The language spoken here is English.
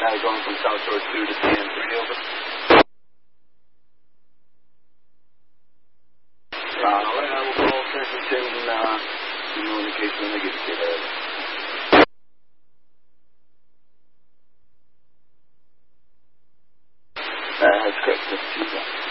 going from South Shore 2 to CN3, over. Alright, I will call Centerton and give you an indication when they get to get That's correct, that's 2.